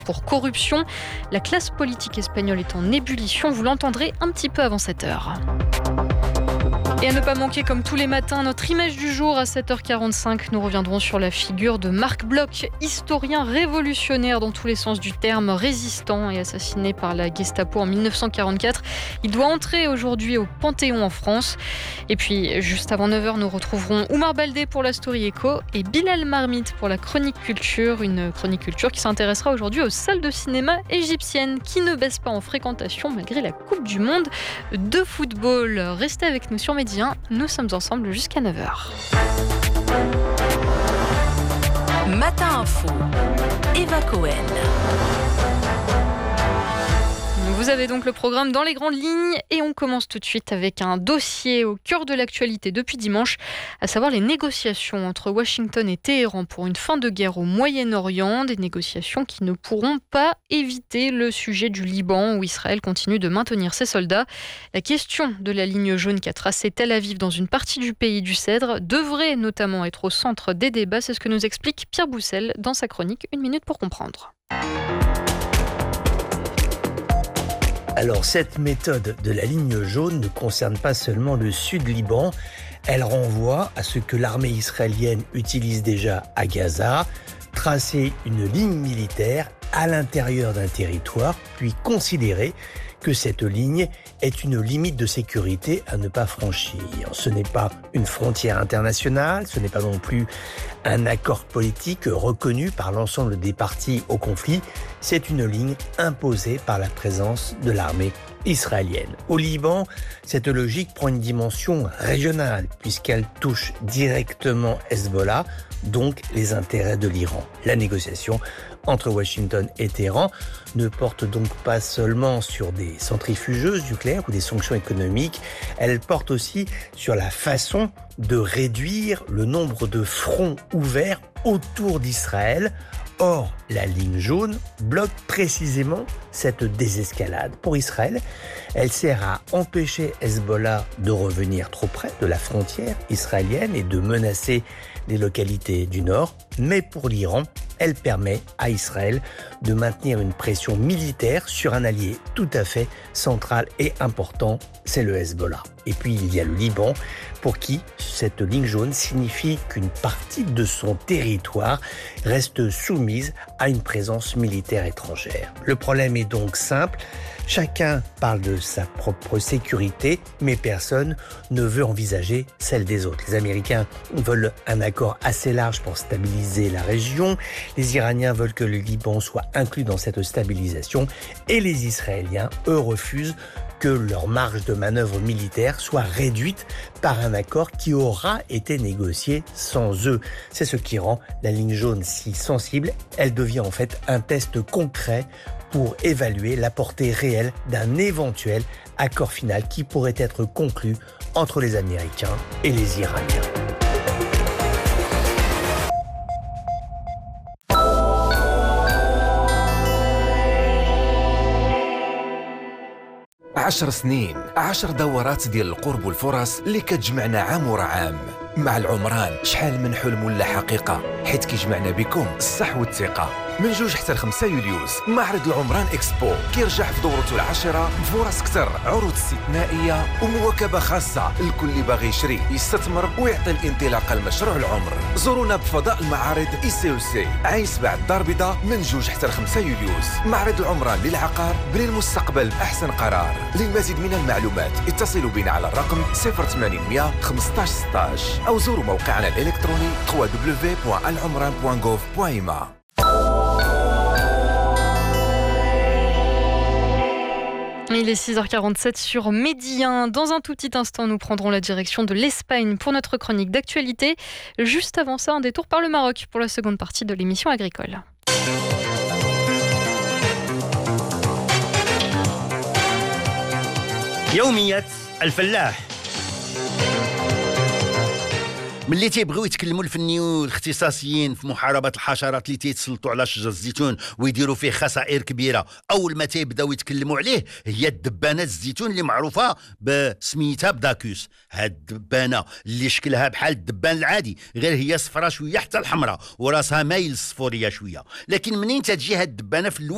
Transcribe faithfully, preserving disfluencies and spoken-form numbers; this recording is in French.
pour corruption. La classe politique espagnole est en ébullition, vous l'entendrez un petit peu avant sept heures. Et à ne pas manquer, comme tous les matins, notre image du jour à sept heures quarante-cinq. Nous reviendrons sur la figure de Marc Bloch, historien révolutionnaire dans tous les sens du terme, résistant et assassiné par la Gestapo en mille neuf cent quarante-quatre. Il doit entrer aujourd'hui au Panthéon en France. Et puis, juste avant neuf heures, nous retrouverons Oumar Baldé pour la Story Echo et Bilal Marmite pour la Chronique Culture. Une Chronique Culture qui s'intéressera aujourd'hui aux salles de cinéma égyptiennes qui ne baissent pas en fréquentation malgré la Coupe du Monde de football. Restez avec nous sur Média. Nous sommes ensemble jusqu'à neuf heures. Matin Info, Eva Cohen. Vous avez donc le programme dans les grandes lignes et on commence tout de suite avec un dossier au cœur de l'actualité depuis dimanche, à savoir les négociations entre Washington et Téhéran pour une fin de guerre au Moyen-Orient, des négociations qui ne pourront pas éviter le sujet du Liban où Israël continue de maintenir ses soldats. La question de la ligne jaune qu'a tracée Tel Aviv dans une partie du pays du Cèdre devrait notamment être au centre des débats, c'est ce que nous explique Pierre Boussel dans sa chronique Une minute pour comprendre. Alors, cette méthode de la ligne jaune ne concerne pas seulement le sud Liban, elle renvoie à ce que l'armée israélienne utilise déjà à Gaza, tracer une ligne militaire à l'intérieur d'un territoire, puis considérer que cette ligne est une limite de sécurité à ne pas franchir. Ce n'est pas une frontière internationale, ce n'est pas non plus un accord politique reconnu par l'ensemble des parties au conflit, c'est une ligne imposée par la présence de l'armée israélienne. Au Liban, cette logique prend une dimension régionale puisqu'elle touche directement Hezbollah, donc les intérêts de l'Iran. La négociation entre Washington et Téhéran ne porte donc pas seulement sur des centrifugeuses nucléaires ou des sanctions économiques, elle porte aussi sur la façon de réduire le nombre de fronts ouverts autour d'Israël. Or, la ligne jaune bloque précisément cette désescalade. Pour Israël, elle sert à empêcher Hezbollah de revenir trop près de la frontière israélienne et de menacer les localités du nord. Mais pour l'Iran, elle permet à Israël de maintenir une pression militaire sur un allié tout à fait central et important, c'est le Hezbollah. Et puis il y a le Liban, pour qui cette ligne jaune signifie qu'une partie de son territoire reste soumise à une présence militaire étrangère. Le problème est donc simple, chacun parle de sa propre sécurité, mais personne ne veut envisager celle des autres. Les Américains veulent un accord assez large pour stabiliser la région, les Iraniens veulent que le Liban soit inclus dans cette stabilisation, et les Israéliens, eux, refusent que leur marge de manœuvre militaire soit réduite par un accord qui aura été négocié sans eux. C'est ce qui rend la ligne jaune si sensible. Elle devient en fait un test concret pour évaluer la portée réelle d'un éventuel accord final qui pourrait être conclu entre les Américains et les Iraniens. عشر سنين عشر دورات ديال القرب والفرص اللي كتجمعنا عام ورا عام. مع العمران شحال من حلم ولا حقيقة حيت كيجمعنا بكم الصح والثقة. من جوج حتى الخمسة يوليوز معرض العمران إكسبو كيرجع في دورته العاشرة بفرص كتر، عروض استثنائية ومواكبة خاصة لكل اللي باغي يشري يستثمر ويعطي الانطلاقة لمشروع العمر. زورونا بفضاء المعارض إي سي أو سي عايس بعد الدار البيضاء من جوج حتى الخمسة يوليوز. معرض العمران للعقار بني المستقبل بأحسن قرار. للمزيد من المعلومات اتصلوا بنا على الرقم صفر ثمانمية خمسطاش ستاش أو زوروا موقعنا الإلكتروني دبليو دبليو دبليو بوان العمران بوان غوف بوان إيما. Il est six heures quarante-sept sur Médien. Dans un tout petit instant, nous prendrons la direction de l'Espagne pour notre chronique d'actualité. Juste avant ça, un détour par le Maroc pour la seconde partie de l'émission agricole. يوميات الفلاح. ملي تيبغيو يتكلموا الفنيين والاختصاصيين في محاربه الحشرات اللي تيتسلطوا على شجر الزيتون ويديروا فيه خسائر كبيره، اول ما تيبداو يتكلموا عليه هي الدبانات الزيتون اللي معروفه بسميتها بداكوس. هاد الدبانه اللي شكلها بحال الدبان العادي، غير هي صفرا شويه حتى الحمراء وراسها مايل الصفوريه شويه، لكن منين تجي هاد الدبانه في